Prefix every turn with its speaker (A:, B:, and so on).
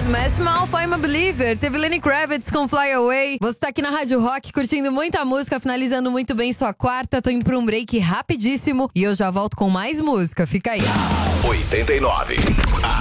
A: Smash Mouth, I'm a Believer. Teve Lenny Kravitz com Fly Away. Você tá aqui na Rádio Rock curtindo muita música, finalizando muito bem sua quarta. Tô indo pra um break rapidíssimo e eu já volto com mais música. Fica aí.
B: 89.